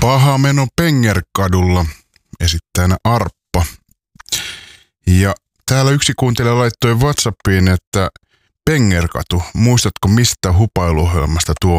Paha meno Pengerkadulla, esittäjänä Arppa. Ja täällä yksi kuuntelija laittoi WhatsAppiin, että Pengerkatu, muistatko mistä hupailuohjelmasta tuo